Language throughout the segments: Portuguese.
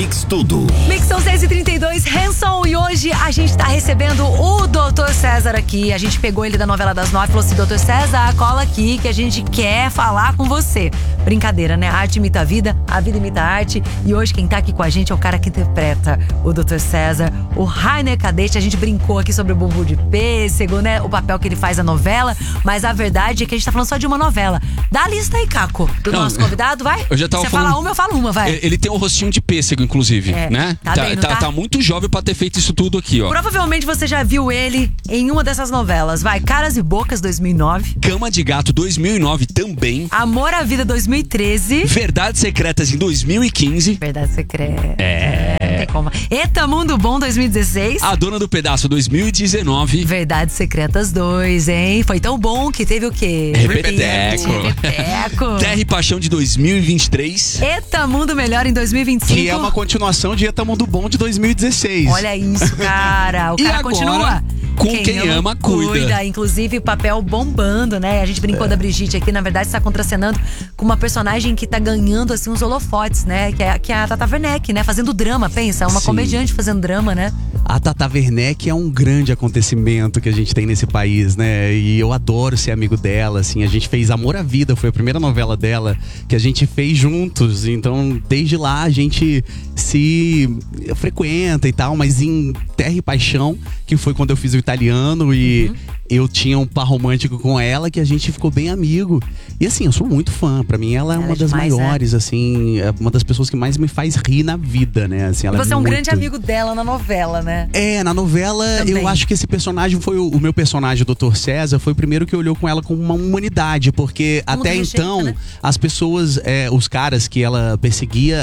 Mix Tudo. Mix são 6h32, Hanson, e hoje a gente tá recebendo o Dr. César aqui. A gente pegou ele da novela das 9 e falou assim: Dr. César, cola aqui que a gente quer falar com você. Brincadeira, né? A arte imita a vida imita a arte. E hoje quem tá aqui com a gente é o cara que interpreta o Dr. César, o Rainer Cadete. A gente brincou aqui sobre o Bumbum de Pêssego, né? O papel que ele faz na novela. Mas a verdade é que a gente tá falando só de uma novela. Dá a lista aí, Caco, do nosso convidado, vai? Eu já tava Você falando... fala uma, eu falo uma, vai. Ele tem um rostinho de pêssego, inclusive, né? Tá muito jovem pra ter feito isso tudo aqui, ó. Provavelmente você já viu ele em uma dessas novelas. Vai, Caras e Bocas, 2009. Cama de Gato, 2009 também. Amor à Vida, 2013. Verdades Secretas, em 2015. Verdade Secreta. Não tem como. Eita Mundo Bom, 2016. A Dona do Pedaço, 2019. Verdades Secretas 2, hein? Foi tão bom que teve o quê? Repeteco. Terra e Paixão, de 2023. Eita Mundo Melhor, em 2025. Que é uma continuação de Eita Mundo Bom, de 2016. Olha isso, cara. O E cara agora, continua. com Quem Ama, Cuida. Inclusive, papel bombando, né? A gente brincou da Brigitte aqui, na verdade, está contracenando com uma personagem que tá ganhando, assim, uns holofotes, né? Que é a Tata Werneck, né? Fazendo drama, pensa. Uma Sim. comediante fazendo drama, né? A Tata Werneck é um grande acontecimento que a gente tem nesse país, né? E eu adoro ser amigo dela, assim. A gente fez Amor à Vida, foi a primeira novela dela que a gente fez juntos. Então, desde lá, a gente se frequenta e tal. Mas em Terra e Paixão, que foi quando eu fiz o italiano e eu tinha um par romântico com ela, que a gente ficou bem amigo. E assim, eu sou muito fã. Pra mim, ela é uma das demais, maiores, assim, é uma das pessoas que mais me faz rir na vida, né? Assim, ela Você é um muito... grande amigo dela na novela, né? É, na novela, Também. eu acho que esse personagem foi o meu personagem, o Dr. César, foi o primeiro que olhou com ela como uma humanidade, porque até rejeita, então, né? as pessoas, os caras que ela perseguia,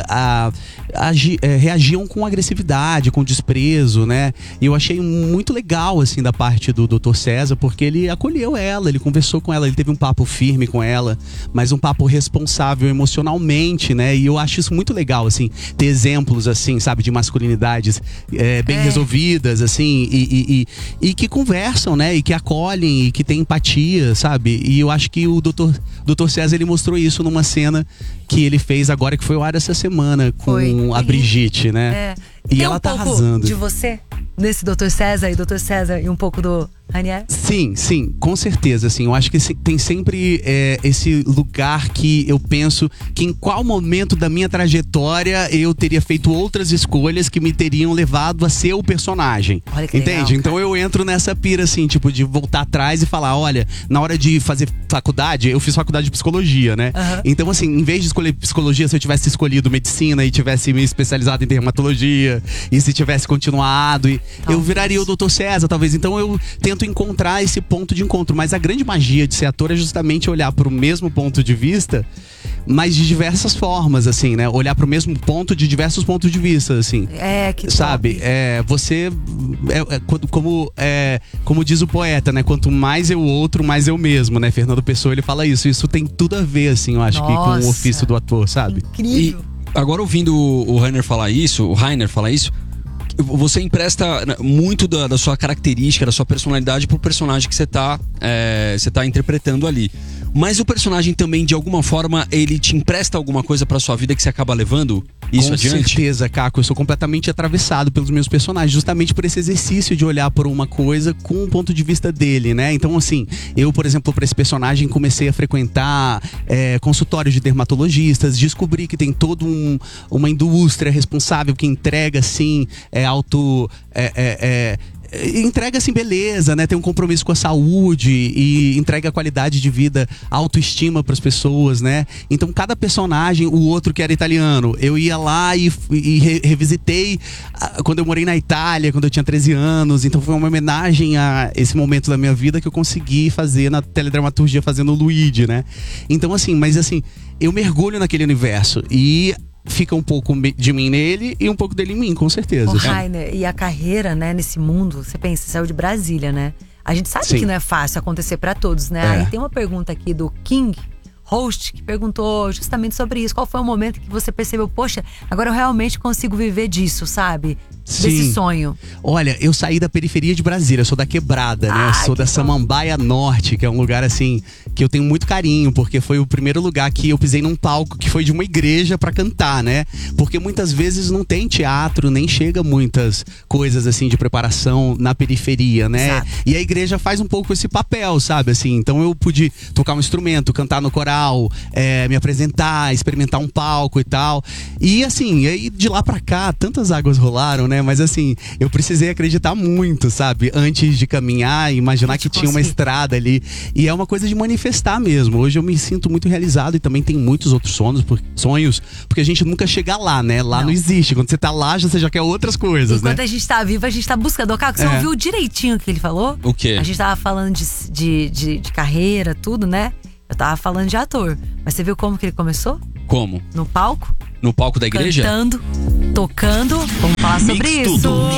reagiam com agressividade, com desprezo, né? E eu achei muito legal, assim, da parte do Dr. César, porque ele acolheu ela, ele conversou com ela, ele teve um papo firme com ela, mas um papo responsável emocionalmente, né? E eu acho isso muito legal, assim, ter exemplos, assim, sabe, de masculinidades bem resolvidas, assim, e que conversam, né? E que acolhem, e que têm empatia, sabe? E eu acho que o Dr. César, ele mostrou isso numa cena que ele fez agora, que foi ao ar essa semana, com a Brigitte, né? E tem ela tá um pouco arrasando. de você nesse Dr. César e um pouco do Rainer? Sim, com certeza, assim, eu acho que tem sempre esse lugar que eu penso que em qual momento da minha trajetória eu teria feito outras escolhas que me teriam levado a ser o personagem. Olha que entende? legal, então eu entro nessa pira, assim, tipo, de voltar atrás e falar, olha, na hora de fazer faculdade, eu fiz faculdade de psicologia, né? Então, assim, em vez de escolher psicologia, se eu tivesse escolhido medicina e tivesse me especializado em dermatologia, e se tivesse continuado, eu viraria o Dr. César, talvez. Então eu tento encontrar esse ponto de encontro. Mas a grande magia de ser ator é justamente olhar para o mesmo ponto de vista, mas de diversas formas, assim, né? Olhar para o mesmo ponto de diversos pontos de vista, assim. Que sabe? Você como diz o poeta, né? Quanto mais eu outro, mais eu mesmo, né? Fernando Pessoa, ele fala isso. Isso tem tudo a ver, assim, eu acho que com o ofício do ator, sabe? Incrível. E agora, ouvindo o Rainer falar isso, você empresta muito da sua característica, da sua personalidade pro personagem que você tá interpretando ali. Mas o personagem também, de alguma forma, ele te empresta alguma coisa pra sua vida que você acaba levando isso adiante? Com certeza, Caco. Eu sou completamente atravessado pelos meus personagens, justamente por esse exercício de olhar por uma coisa com o ponto de vista dele, né? Então, assim, eu, por exemplo, pra esse personagem, comecei a frequentar consultórios de dermatologistas, descobri que tem toda uma indústria responsável que entrega, assim, entrega assim beleza, né? Tem um compromisso com a saúde e entrega qualidade de vida, autoestima para as pessoas, né? Então cada personagem, o outro que era italiano, eu ia lá e revisitei quando eu morei na Itália, quando eu tinha 13 anos. Então foi uma homenagem a esse momento da minha vida que eu consegui fazer na teledramaturgia fazendo o Luigi, né? Então assim, eu mergulho naquele universo e fica um pouco de mim nele e um pouco dele em mim, com certeza. O Rainer, e a carreira, né, nesse mundo, você pensa, você saiu de Brasília, né? A gente sabe que não é fácil acontecer pra todos, né? Aí tem uma pergunta aqui do King, host que perguntou justamente sobre isso. Qual foi o momento que você percebeu, poxa, agora eu realmente consigo viver disso, sabe? Desse sonho. Olha, eu saí da periferia de Brasília, eu sou da Quebrada, né? Eu sou da Samambaia Norte, que é um lugar assim que eu tenho muito carinho, porque foi o primeiro lugar que eu pisei num palco que foi de uma igreja pra cantar, né? Porque muitas vezes não tem teatro, nem chega muitas coisas assim de preparação na periferia, né? Exato. E a igreja faz um pouco esse papel, sabe? Assim, então eu pude tocar um instrumento, cantar no coral, me apresentar, experimentar um palco e tal. E assim, aí de lá pra cá, tantas águas rolaram, né? Mas assim, eu precisei acreditar muito, sabe? Antes de caminhar e imaginar que tinha uma estrada ali. E é uma coisa de manifestar mesmo. Hoje eu me sinto muito realizado e também tem muitos outros sonhos, porque a gente nunca chega lá, né? Lá não existe. Quando você tá lá, você já quer outras coisas, né? Enquanto a gente tá vivo, a gente tá buscando. Caco, você ouviu direitinho o que ele falou? O quê? A gente tava falando de carreira, tudo, né? Eu tava falando de ator. Mas você viu como que ele começou? Como? No palco? No palco da igreja? Cantando, tocando. Vamos falar sobre isso.